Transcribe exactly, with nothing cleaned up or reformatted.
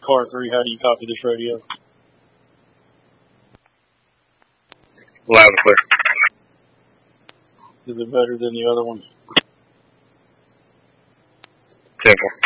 Car three, how do you copy this radio? Loud and clear. Is it better than the other one? Simple.